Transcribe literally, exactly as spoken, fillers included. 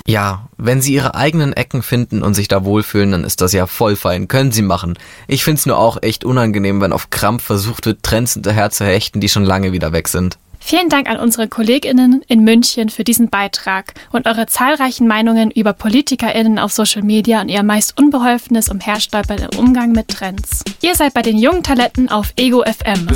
Ja, wenn sie ihre eigenen Ecken finden und sich da wohlfühlen, dann ist das ja voll fein. Können sie machen. Ich find's nur auch echt unangenehm, wenn auf Krampf versucht wird, Trends hinterher zu hechten, die schon lange wieder weg sind. Vielen Dank an unsere KollegInnen in München für diesen Beitrag und eure zahlreichen Meinungen über PolitikerInnen auf Social Media und ihr meist unbeholfenes Umherstolpern im Umgang mit Trends. Ihr seid bei den jungen Talenten auf Ego F M.